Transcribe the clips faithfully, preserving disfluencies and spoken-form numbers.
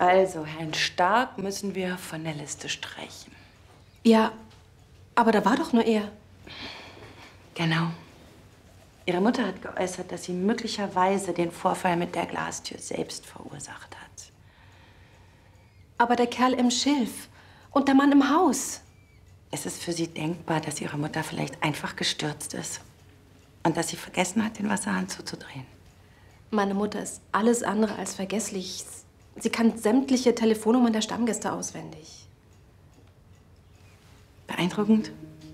Also, Herrn Stark müssen wir von der Liste streichen. Ja, aber da war doch nur er. Genau. Ihre Mutter hat geäußert, dass sie möglicherweise den Vorfall mit der Glastür selbst verursacht hat. Aber der Kerl im Schilf und der Mann im Haus. Es ist für Sie denkbar, dass Ihre Mutter vielleicht einfach gestürzt ist und dass sie vergessen hat, den Wasserhahn zuzudrehen. Meine Mutter ist alles andere als vergesslich. Sie kann sämtliche Telefonnummern der Stammgäste auswendig. Beeindruckend?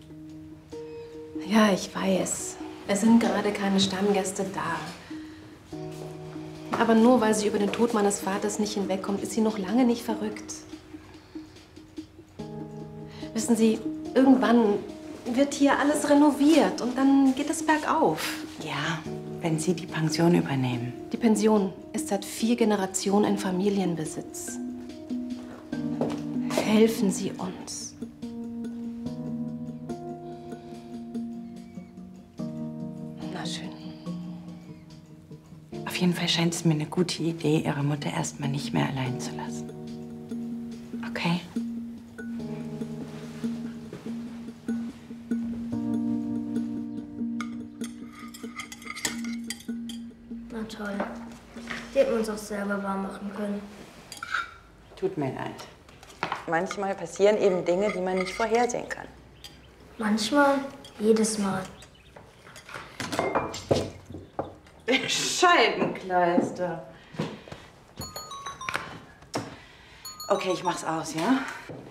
Ja, ich weiß. Es sind gerade keine Stammgäste da. Aber nur weil sie über den Tod meines Vaters nicht hinwegkommt, ist sie noch lange nicht verrückt. Wissen Sie, irgendwann wird hier alles renoviert und dann geht es bergauf. Ja, wenn Sie die Pension übernehmen. Die Pension ist seit vier Generationen in Familienbesitz. Helfen Sie uns. Na schön. Auf jeden Fall scheint es mir eine gute Idee, Ihre Mutter erstmal nicht mehr allein zu lassen. Okay? Na toll. Die hätten wir uns auch selber warm machen können. Tut mir leid. Manchmal passieren eben Dinge, die man nicht vorhersehen kann. Manchmal, jedes Mal. Scheibenkleister. Okay, ich mach's aus, ja?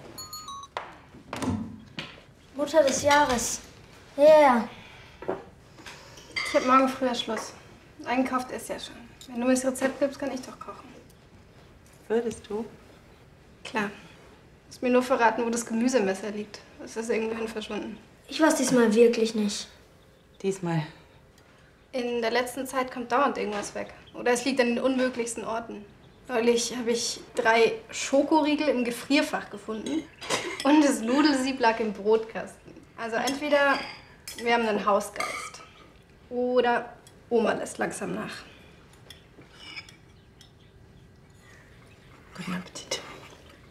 Mutter des Jahres. Ja, yeah. Ich hab morgen früher Schluss. Eingekauft ist ja schon. Wenn du mir das Rezept gibst, kann ich doch kochen. Würdest du? Klar. Du musst mir nur verraten, wo das Gemüsemesser liegt. Es ist irgendwohin verschwunden. Ich weiß diesmal wirklich nicht. Diesmal. In der letzten Zeit kommt dauernd irgendwas weg. Oder es liegt an den unmöglichsten Orten. Neulich habe ich drei Schokoriegel im Gefrierfach gefunden und das Nudelsieb lag im Brotkasten. Also entweder wir haben einen Hausgeist oder Oma lässt langsam nach. Guten Appetit.